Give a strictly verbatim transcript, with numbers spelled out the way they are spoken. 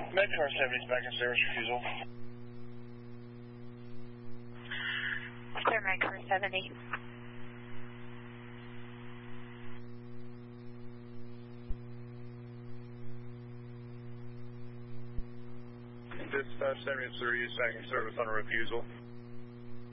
Medcar seventy is back in service refusal. Clear Medcar seventy. Dispatch seventy-three is back in service on a refusal.